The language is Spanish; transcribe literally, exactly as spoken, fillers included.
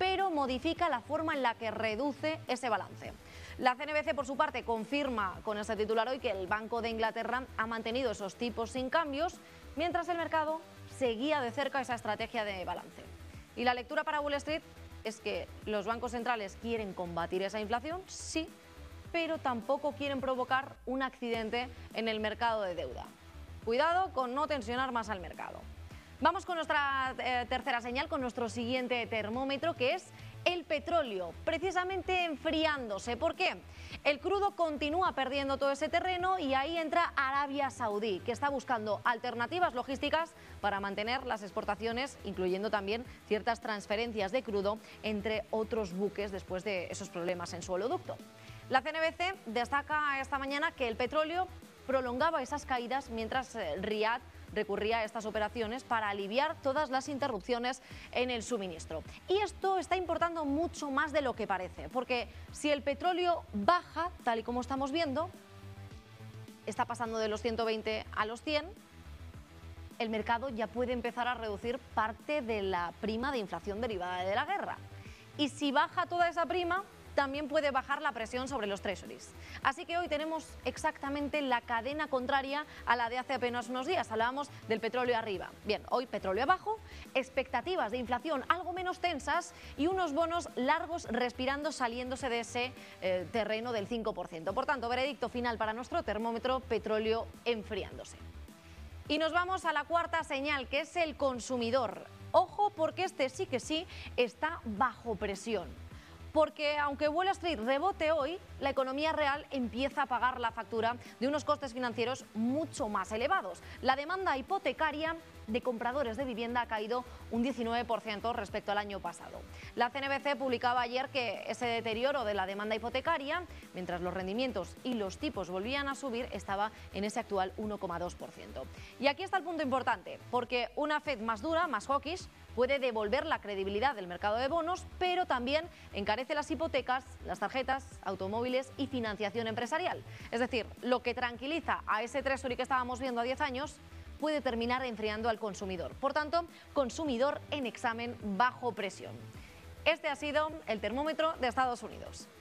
pero modifica la forma en la que reduce ese balance. La C N B C, por su parte, confirma con este titular hoy que el Banco de Inglaterra ha mantenido esos tipos sin cambios, mientras el mercado seguía de cerca esa estrategia de balance. Y la lectura para Wall Street es que los bancos centrales quieren combatir esa inflación, sí, pero tampoco quieren provocar un accidente en el mercado de deuda. Cuidado con no tensionar más al mercado. Vamos con nuestra eh, tercera señal, con nuestro siguiente termómetro, que es el petróleo, precisamente enfriándose. ¿Por qué? El crudo continúa perdiendo todo ese terreno y ahí entra Arabia Saudí, que está buscando alternativas logísticas para mantener las exportaciones, incluyendo también ciertas transferencias de crudo entre otros buques después de esos problemas en su oleoducto. La C N B C destaca esta mañana que el petróleo prolongaba esas caídas mientras Riad recurría a estas operaciones para aliviar todas las interrupciones en el suministro. Y esto está importando mucho más de lo que parece, porque si el petróleo baja, tal y como estamos viendo, está pasando de los ciento veinte a los cien, el mercado ya puede empezar a reducir parte de la prima de inflación derivada de la guerra. Y si baja toda esa prima, también puede bajar la presión sobre los treasuries. Así que hoy tenemos exactamente la cadena contraria a la de hace apenas unos días. Hablábamos del petróleo arriba. Bien, hoy petróleo abajo, expectativas de inflación algo menos tensas y unos bonos largos respirando, saliéndose de ese eh, terreno del cinco por ciento. Por tanto, veredicto final para nuestro termómetro, petróleo enfriándose. Y nos vamos a la cuarta señal, que es el consumidor. Ojo, porque este sí que sí está bajo presión. Porque aunque Wall Street rebote hoy, la economía real empieza a pagar la factura de unos costes financieros mucho más elevados. La demanda hipotecaria de compradores de vivienda ha caído un diecinueve por ciento respecto al año pasado. La C N B C publicaba ayer que ese deterioro de la demanda hipotecaria, mientras los rendimientos y los tipos volvían a subir, estaba en ese actual uno coma dos por ciento. Y aquí está el punto importante, porque una Fed más dura, más hawkish, puede devolver la credibilidad del mercado de bonos, pero también encarece las hipotecas, las tarjetas, automóviles y financiación empresarial. Es decir, lo que tranquiliza a ese treasury que estábamos viendo a diez años puede terminar enfriando al consumidor. Por tanto, consumidor en examen bajo presión. Este ha sido el termómetro de Estados Unidos.